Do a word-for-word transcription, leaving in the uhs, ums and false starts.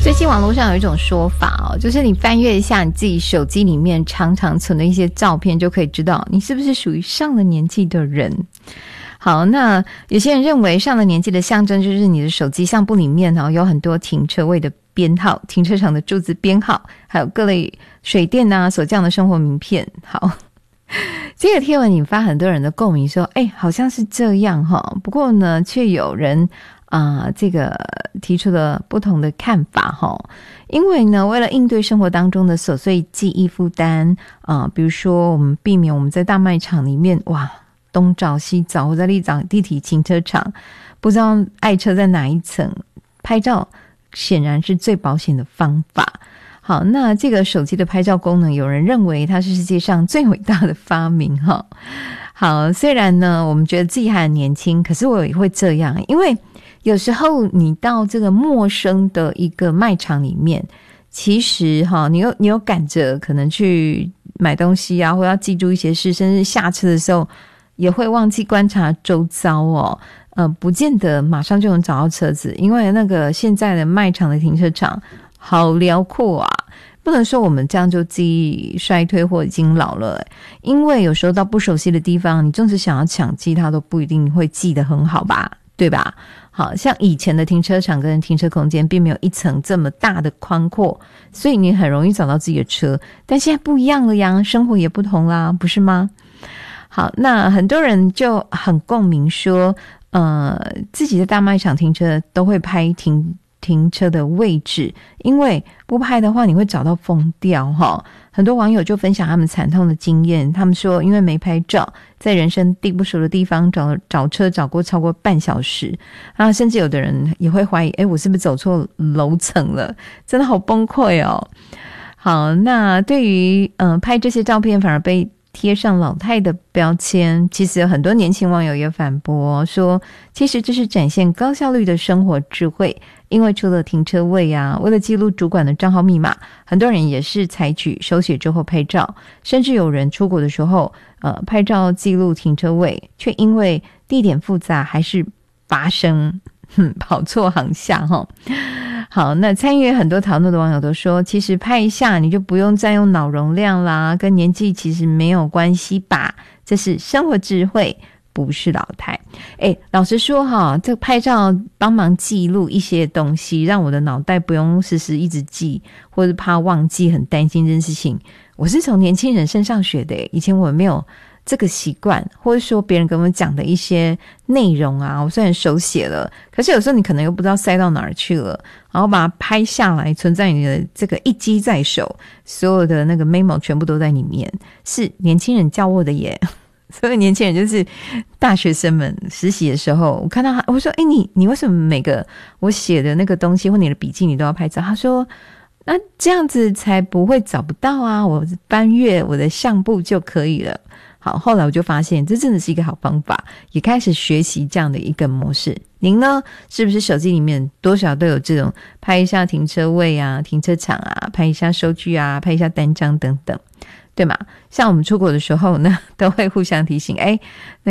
最近网络上有一种说法哦，就是你翻阅一下你自己手机里面常常存的一些照片，就可以知道你是不是属于上了年纪的人。好，那有些人认为上了年纪的象征就是你的手机相簿里面哦有很多停车位的编号、停车场的柱子编号，还有各类水电啊所降的生活名片。好，这个贴文引发很多人的共鸣，说哎，好像是这样齁，不过呢却有人啊、呃，这个提出了不同的看法齁。因为呢为了应对生活当中的琐碎记忆负担啊、呃，比如说我们避免我们在大卖场里面哇东找西找，或在立场地铁停车场不知道爱车在哪一层，拍照显然是最保险的方法。好，那这个手机的拍照功能，有人认为它是世界上最伟大的发明哈。好，虽然呢我们觉得自己还很年轻，可是我也会这样，因为有时候你到这个陌生的一个卖场里面，其实哈，你有你有赶着可能去买东西啊，或要记住一些事，甚至下车的时候也会忘记观察周遭哦。呃，不见得马上就能找到车子，因为那个现在的卖场的停车场好辽阔啊，不能说我们这样就记忆衰退或已经老了，因为有时候到不熟悉的地方，你纵使想要抢记，它都不一定会记得很好吧，对吧？好像以前的停车场跟停车空间并没有一层这么大的宽阔，所以你很容易找到自己的车，但现在不一样了呀，生活也不同啦，不是吗？好，那很多人就很共鸣说呃，自己在大卖场停车都会拍停停车的位置，因为不拍的话你会找到疯掉齁。很多网友就分享他们惨痛的经验，他们说因为没拍照，在人生地不熟的地方找找车找过超过半小时啊，甚至有的人也会怀疑，诶，我是不是走错楼层了，真的好崩溃哦。好，那对于呃拍这些照片反而被贴上老态的标签，其实有很多年轻网友也反驳说，其实这是展现高效率的生活智慧，因为除了停车位啊，为了记录主管的账号密码，很多人也是采取手写之后拍照，甚至有人出国的时候呃，拍照记录停车位，却因为地点复杂还是发生哼跑错航向齁。好，那参与很多讨论的网友都说，其实拍一下你就不用占用脑容量啦，跟年纪其实没有关系吧，这是生活智慧，不是老态。诶，老实说哈，这拍照帮忙记录一些东西，让我的脑袋不用时时一直记，或者怕忘记，很担心这件事情，我是从年轻人身上学的。以前我没有这个习惯，或者说别人跟我讲的一些内容啊，我虽然手写了，可是有时候你可能又不知道塞到哪儿去了，然后把它拍下来存在你的这个一机在手，所有的那个 memo 全部都在里面，是年轻人教我的耶。所以年轻人就是大学生们实习的时候，我看到他，我说诶，你你为什么每个我写的那个东西或你的笔记你都要拍照？他说那这样子才不会找不到啊，我翻阅我的相簿就可以了。好，后来我就发现这真的是一个好方法，也开始学习这样的一个模式。您呢，是不是手机里面多少都有这种拍一下停车位啊、停车场啊，拍一下收据啊，拍一下单张等等，对吗？像我们出国的时候呢，都会互相提醒，诶